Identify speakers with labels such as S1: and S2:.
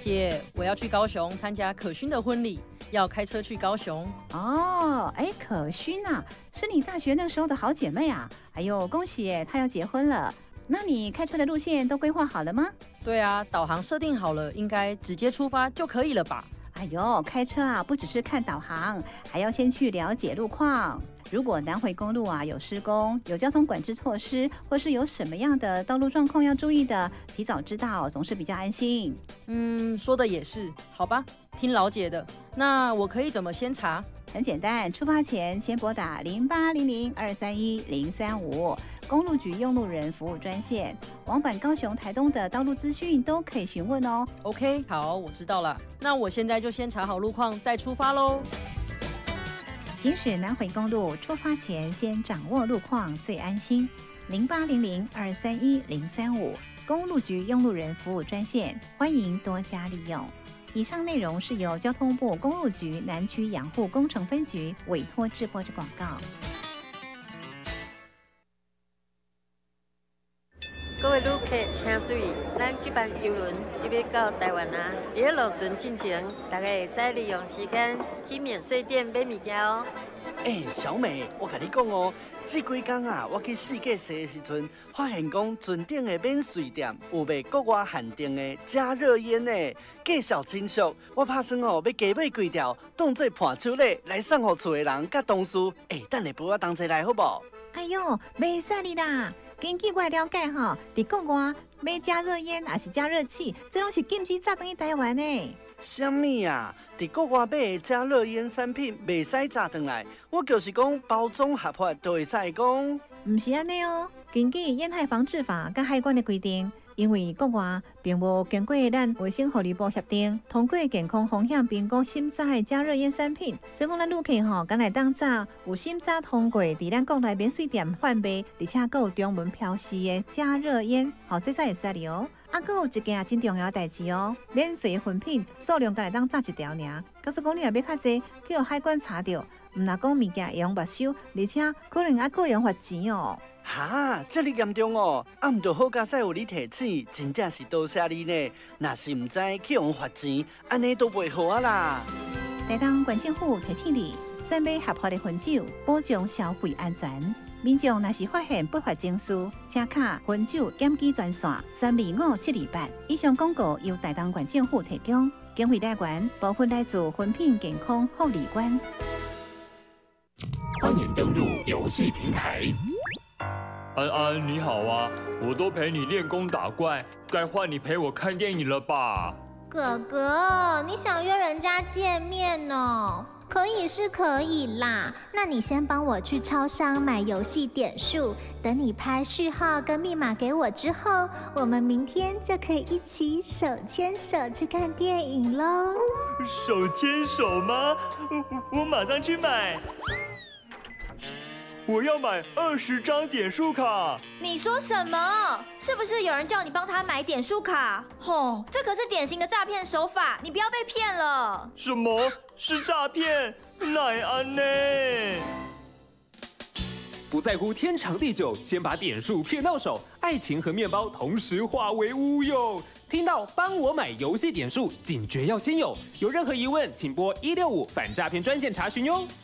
S1: 姐，我要去高雄参加可勋的婚礼，要开车去高雄。
S2: 哦，哎，可勋啊，是你大学那时候的好姐妹啊！哎呦，恭喜耶，她要结婚了。那你开车的路线都规划好了吗？
S1: 对啊，导航设定好了，应该直接出发就可以了吧？
S2: 哎呦，开车啊，不只是看导航，还要先去了解路况。如果南回公路啊有施工、有交通管制措施，或是有什么样的道路状况要注意的，提早知道总是比较安心。
S1: 说的也是，好吧，听老姐的。那我可以怎么先查？
S2: 很简单，出发前先拨打0800-231-035公路局用路人服务专线，往返高雄、台东的道路资讯都可以询问哦。
S1: OK， 好，我知道了。那我现在就先查好路况，再出发喽。
S2: 行驶南回公路，出发前先掌握路况最安心。0800-231-035公路局用路人服务专线，欢迎多加利用。以上内容是由交通部公路局南区养护工程分局委托制播之广告。
S3: 各位旅客请注意，咱这班邮轮就要到台湾啊！在落船进前，大家会使利用时间去免税店买物件哦。
S4: 小美，我跟你讲哦，这几天啊，我去世界踅的时阵，发现讲船顶的免税店有卖国外限定的加热烟的，介绍真俗。我打算哦，要加买几条，当做伴手礼来送给厝的人甲同事。等下陪我同齐来好不？
S2: 哎呦，袂使你啦！根据我了解吼，伫国外买加热烟还是加热器，这拢是禁止炸转去台湾的。
S4: 什么啊？伫国外买的加热烟产品袂使炸转来，我就是讲包装合法就会使讲。
S2: 唔是安尼哦，根据烟害防治法甲海关的规定，因为国外并无经过咱卫生福利部协定，通过健康风险评估审查的加热烟产品，所以讲咱旅客吼，敢来当炸有审查通过，伫咱国内免税店贩卖，而且还有中文标示的加热烟，这才会使哩哦。还有一件真重要的代志哦，免税的粉品数量敢来当炸一条尔，假使讲你若要较济，去互海关查到，唔若讲物件会用没收，而且可能还佫用罚钱哦。
S4: 哈，这么严重哦！毋着好佳哉有你提醒，真正是多谢你呢。若是唔知去用罚钱，安尼都袂好啊啦。
S2: 台东县政府提醒你，选买合法的烟酒，保障消费安全。民众若是发现不法情事，请卡烟酒检举专线325-728。以上广告由台东县政府提供，经费来源部分来自烟品健康护理官。
S5: 欢迎登入游戏平台。
S6: 安安你好啊，我都陪你练功打怪，该换你陪我看电影了吧？
S7: 哥哥，你想约人家见面哦？可以是可以啦，那你先帮我去超商买游戏点数，等你拍序号跟密码给我之后，我们明天就可以一起手牵手去看电影喽。
S6: 手牵手吗？我马上去买。我要买20张点数卡。
S8: 你说什么？是不是有人叫你帮他买点数卡？吼，这可是典型的诈骗手法，你不要被骗了。
S6: 什么是诈骗？奈安呢？
S5: 不在乎天长地久，先把点数骗到手，爱情和面包同时化为乌有。听到帮我买游戏点数，警觉要先有。有任何疑问，请拨165反诈骗专线查询哟。